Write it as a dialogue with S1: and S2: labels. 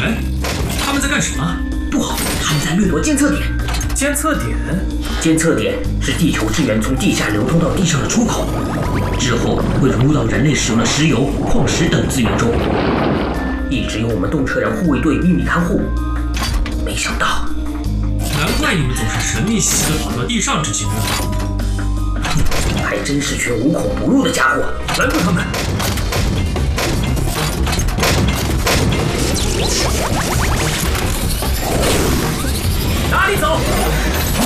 S1: 哎，他们在干什么？
S2: 不好，他们在掠夺监测点。
S1: 监测点？
S2: 监测点是地球资源从地下流通到地上的出口，之后会融入到人类使用的石油、矿石等资源中。一直由我们动车人护卫队秘密看护，没想到，
S1: 难怪你们总是神秘兮兮地跑到地上执行任务。
S2: 还真是群无孔不入的家伙！
S1: 拦住他们！
S2: 哪里走？